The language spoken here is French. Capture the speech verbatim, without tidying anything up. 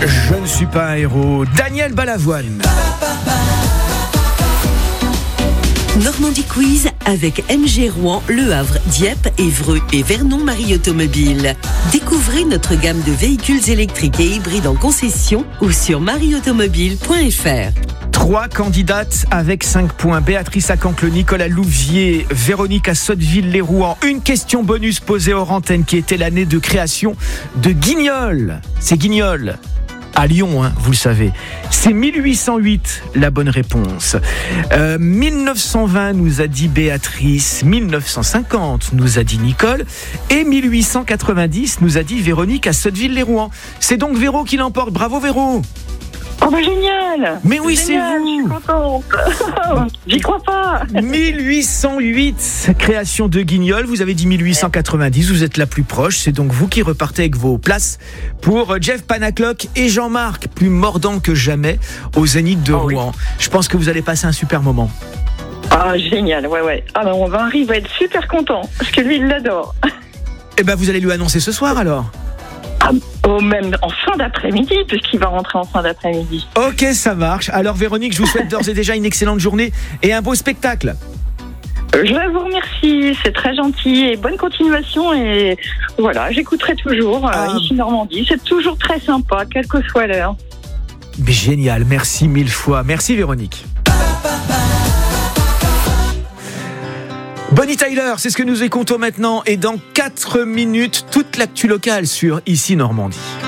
Je ne suis pas un héros. Daniel Balavoine. Normandie Quiz avec M G Rouen, Le Havre, Dieppe, Évreux et Vernon Marie Automobile. Découvrez notre gamme de véhicules électriques et hybrides en concession ou sur marie automobile point f r. Trois candidates avec cinq points. Béatrice à Cancleux, Nicolas Louvier, Véronique à Sotteville-les-Rouen. Une question bonus posée hors antenne qui était l'année de création de Guignol. C'est Guignol. À Lyon, hein, vous le savez. C'est mille huit cent huit, la bonne réponse. Euh, mille neuf cent vingt, nous a dit Béatrice. mille neuf cent cinquante, nous a dit Nicole. Et mille huit cent quatre-vingt-dix, nous a dit Véronique à Sotteville-les-Rouen. C'est donc Véro qui l'emporte. Bravo Véro. Oh bah génial! Mais oui, Génial, c'est vous! Je suis contente! J'y crois pas! mille huit cent huit, création de Guignol. Vous avez dit mille huit cent quatre-vingt-dix, vous êtes la plus proche. C'est donc vous qui repartez avec vos places pour Jeff Panaclock et Jean-Marc, plus mordant que jamais, au Zénith de Oh Rouen. oui. Je pense que vous allez passer un super moment. Ah génial, ouais ouais. Ah bah mon Henri va être super content, parce que lui il l'adore. Eh ben, vous allez lui annoncer ce soir alors. Ah, oh, même en fin d'après-midi, puisqu'il va rentrer en fin d'après-midi. Ok, ça marche. Alors Véronique, je vous souhaite d'ores et déjà une excellente journée et un beau spectacle. Je vous remercie, c'est très gentil et bonne continuation. Et voilà, j'écouterai toujours euh, Ah. ici Normandie. C'est toujours très sympa, quelle que soit l'heure. Mais génial, merci mille fois. Merci Véronique. Bonnie Tyler, c'est ce que nous écoutons maintenant. Et dans quatre minutes, toute l'actu locale sur Ici Normandie.